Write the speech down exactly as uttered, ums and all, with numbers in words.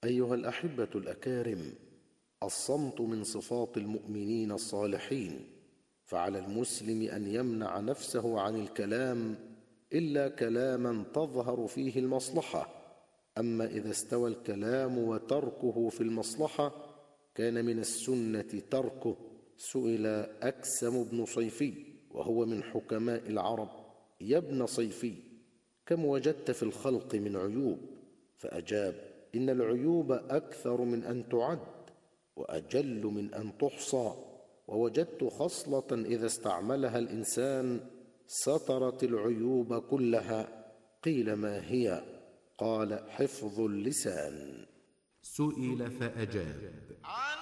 أيها الأحبة الأكارم، الصمت من صفات المؤمنين الصالحين، فعلى المسلم أن يمنع نفسه عن الكلام إلا كلاما تظهر فيه المصلحة. أما إذا استوى الكلام وتركه في المصلحة كان من السنة تركه. سئل أكسم بن صيفي وهو من حكماء العرب: يا ابن صيفي، كم وجدت في الخلق من عيوب؟ فأجاب: إن العيوب أكثر من أن تعد وأجل من أن تحصى، ووجدت خصلة إذا استعملها الإنسان سترت العيوب كلها. قيل: ما هي؟ قال: حفظ اللسان. سئل فأجاب: